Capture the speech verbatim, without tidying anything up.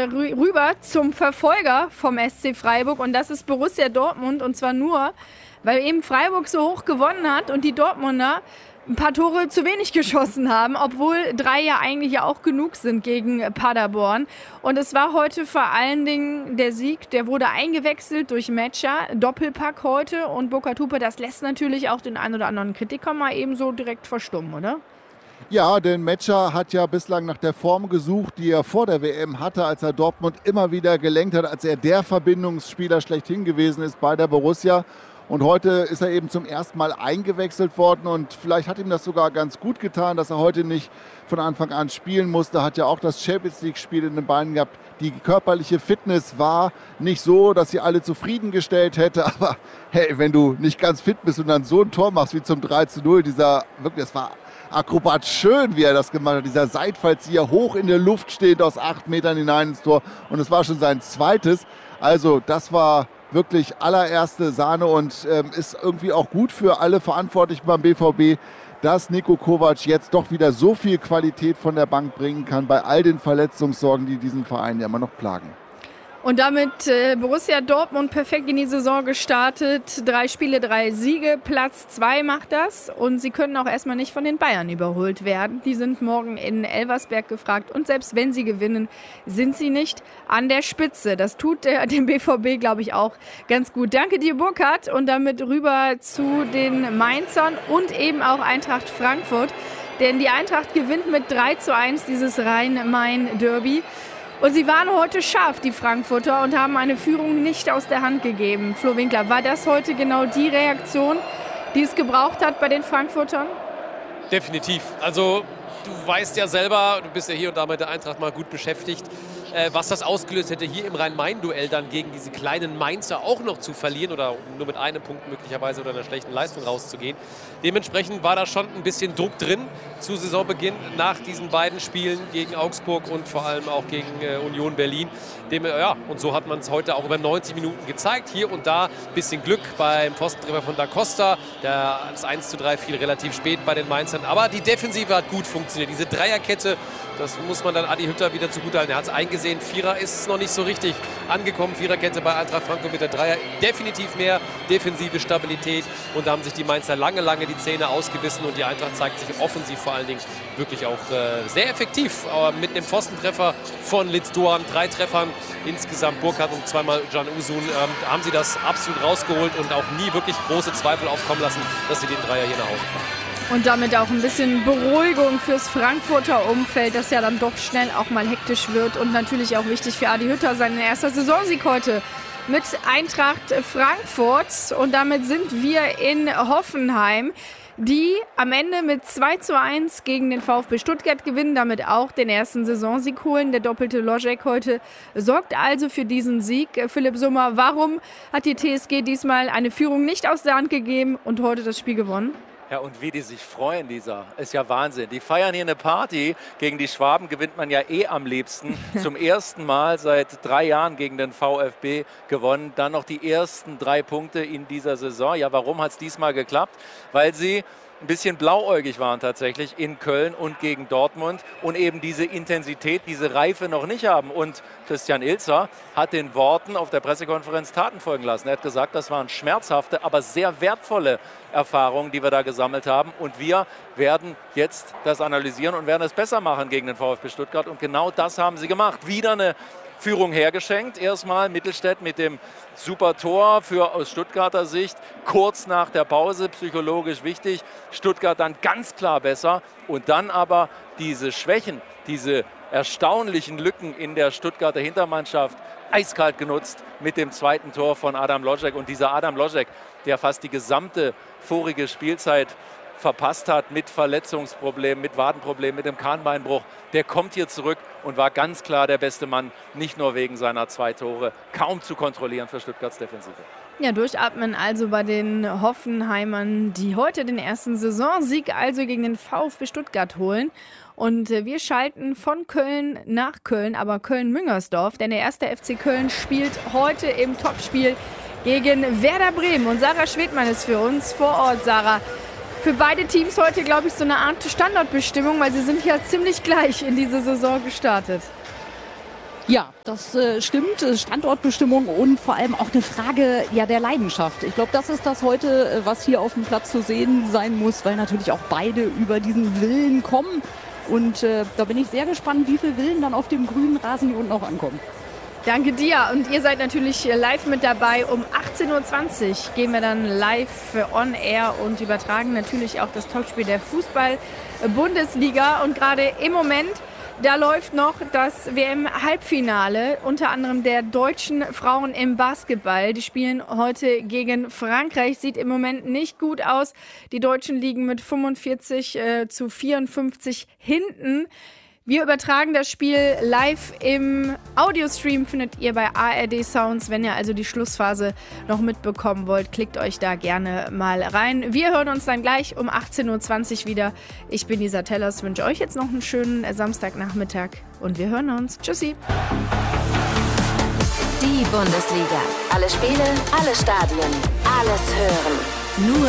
rü rüber zum Verfolger vom S C Freiburg und das ist Borussia Dortmund und zwar nur, weil eben Freiburg so hoch gewonnen hat und die Dortmunder ein paar Tore zu wenig geschossen haben, obwohl drei ja eigentlich ja auch genug sind gegen Paderborn. Und es war heute vor allen Dingen der Sieg, der wurde eingewechselt durch Metscher, Doppelpack heute und Burkhard Hupe, das lässt natürlich auch den einen oder anderen Kritiker mal eben so direkt verstummen, oder? Ja, denn Metscher hat ja bislang nach der Form gesucht, die er vor der W M hatte, als er Dortmund immer wieder gelenkt hat, als er der Verbindungsspieler schlechthin gewesen ist bei der Borussia. Und heute ist er eben zum ersten Mal eingewechselt worden und vielleicht hat ihm das sogar ganz gut getan, dass er heute nicht von Anfang an spielen musste. Hat ja auch das Champions League-Spiel in den Beinen gehabt. Die körperliche Fitness war nicht so, dass sie alle zufriedengestellt hätte. Aber hey, wenn du nicht ganz fit bist und dann so ein Tor machst wie zum drei zu null, dieser, wirklich, das war akrobat schön, wie er das gemacht hat. Dieser Seitfallzieher hoch in der Luft stehend aus acht Metern hinein ins Tor. Und es war schon sein zweites. Also das war wirklich allererste Sahne und ähm, ist irgendwie auch gut für alle Verantwortlichen beim B V B, dass Niko Kovac jetzt doch wieder so viel Qualität von der Bank bringen kann bei all den Verletzungssorgen, die diesen Verein ja immer noch plagen. Und damit äh, Borussia Dortmund perfekt in die Saison gestartet. Drei Spiele, drei Siege. Platz zwei macht das. Und sie können auch erstmal nicht von den Bayern überholt werden. Die sind morgen in Elversberg gefragt. Und selbst wenn sie gewinnen, sind sie nicht an der Spitze. Das tut der, dem B V B, glaube ich, auch ganz gut. Danke dir, Burkhard. Und damit rüber zu den Mainzern und eben auch Eintracht Frankfurt. Denn die Eintracht gewinnt mit drei zu eins dieses Rhein-Main-Derby. Und sie waren heute scharf, die Frankfurter, und haben eine Führung nicht aus der Hand gegeben. Flo Winkler, war das heute genau die Reaktion, die es gebraucht hat bei den Frankfurtern? Definitiv. Also du weißt ja selber, du bist ja hier und da mit der Eintracht mal gut beschäftigt, äh, was das ausgelöst hätte, hier im Rhein-Main-Duell dann gegen diese kleinen Mainzer auch noch zu verlieren oder nur mit einem Punkt möglicherweise oder einer schlechten Leistung rauszugehen. Dementsprechend war da schon ein bisschen Druck drin zu Saisonbeginn nach diesen beiden Spielen gegen Augsburg und vor allem auch gegen äh, Union Berlin. Dem, äh, ja, und so hat man es heute auch über neunzig Minuten gezeigt. Hier und da ein bisschen Glück beim Pfostentreffer von Da Costa. Der, das eins zu drei fiel relativ spät bei den Mainzern. Aber die Defensive hat gut funktioniert. Diese Dreierkette, das muss man dann Adi Hütter wieder zugutehalten. Er hat es eingesehen. Vierer ist es noch nicht so richtig angekommen. Viererkette bei Eintracht Frankfurt mit der Dreier. Definitiv mehr defensive Stabilität. Und da haben sich die Mainzer lange, lange die Zähne ausgebissen. Und die Eintracht zeigt sich offensiv vor allen Dingen wirklich auch äh, sehr effektiv. Aber mit dem Pfostentreffer von Litz Doan, drei Treffern insgesamt, Burkhardt und zweimal Can Uzun, ähm, haben sie das absolut rausgeholt und auch nie wirklich große Zweifel aufkommen lassen, dass sie den Dreier hier nach Hause fahren. Und damit auch ein bisschen Beruhigung fürs Frankfurter Umfeld, das ja dann doch schnell auch mal hektisch wird. Und natürlich auch wichtig für Adi Hütter, sein erster Saisonsieg heute mit Eintracht Frankfurt. Und damit sind wir in Hoffenheim, die am Ende mit zwei zu eins gegen den VfB Stuttgart gewinnen, damit auch den ersten Saisonsieg holen. Der doppelte Logic heute sorgt also für diesen Sieg. Philipp Sommer, warum hat die T S G diesmal eine Führung nicht aus der Hand gegeben und heute das Spiel gewonnen? Ja, und wie die sich freuen, Lisa, ist ja Wahnsinn. Die feiern hier eine Party. Gegen die Schwaben gewinnt man ja eh am liebsten. Zum ersten Mal seit drei Jahren gegen den VfB gewonnen. Dann noch die ersten drei Punkte in dieser Saison. Ja, warum hat es diesmal geklappt? Weil sie ein bisschen blauäugig waren tatsächlich in Köln und gegen Dortmund und eben diese Intensität, diese Reife noch nicht haben. Und Christian Ilzer hat den Worten auf der Pressekonferenz Taten folgen lassen. Er hat gesagt, das waren schmerzhafte, aber sehr wertvolle Erfahrungen, die wir da gesammelt haben. Und wir werden jetzt das analysieren und werden es besser machen gegen den VfB Stuttgart. Und genau das haben sie gemacht. Wieder eine Führung hergeschenkt. Erstmal Mittelstädt mit dem super Tor für aus Stuttgarter Sicht. Kurz nach der Pause, psychologisch wichtig. Stuttgart dann ganz klar besser. Und dann aber diese Schwächen, diese erstaunlichen Lücken in der Stuttgarter Hintermannschaft eiskalt genutzt mit dem zweiten Tor von Adam Lojek. Und dieser Adam Lojek, der fast die gesamte vorige Spielzeit verpasst hat mit Verletzungsproblemen, mit Wadenproblemen, mit dem Kahnbeinbruch, der kommt hier zurück und war ganz klar der beste Mann, nicht nur wegen seiner zwei Tore, kaum zu kontrollieren für Stuttgarts Defensive. Ja, durchatmen also bei den Hoffenheimern, die heute den ersten Saisonsieg also gegen den VfB Stuttgart holen. Und wir schalten von Köln nach Köln, aber Köln-Müngersdorf, denn der erste F C Köln spielt heute im Topspiel gegen Werder Bremen. Und Sarah Schwedmann ist für uns vor Ort. Sarah, für beide Teams heute, glaube ich, so eine Art Standortbestimmung, weil sie sind ja ziemlich gleich in diese Saison gestartet. Ja, das äh, stimmt. Standortbestimmung und vor allem auch eine Frage ja, der Leidenschaft. Ich glaube, das ist das heute, was hier auf dem Platz zu sehen sein muss, weil natürlich auch beide über diesen Willen kommen. Und äh, da bin ich sehr gespannt, wie viel Willen dann auf dem grünen Rasen hier unten auch ankommen. Danke dir. Und ihr seid natürlich live mit dabei. Um achtzehn Uhr zwanzig gehen wir dann live on air und übertragen natürlich auch das Topspiel der Fußball-Bundesliga. Und gerade im Moment, da läuft noch das W M-Halbfinale, unter anderem der deutschen Frauen im Basketball. Die spielen heute gegen Frankreich. Sieht im Moment nicht gut aus. Die Deutschen liegen mit fünfundvierzig äh, zu vierundfünfzig hinten. Wir übertragen das Spiel live im Audiostream, findet ihr bei A R D Sounds. Wenn ihr also die Schlussphase noch mitbekommen wollt, klickt euch da gerne mal rein. Wir hören uns dann gleich um achtzehn Uhr zwanzig wieder. Ich bin Lisa Tellers, wünsche euch jetzt noch einen schönen Samstagnachmittag und wir hören uns. Tschüssi. Die Bundesliga. Alle Spiele, alle Stadien, alles hören. Nur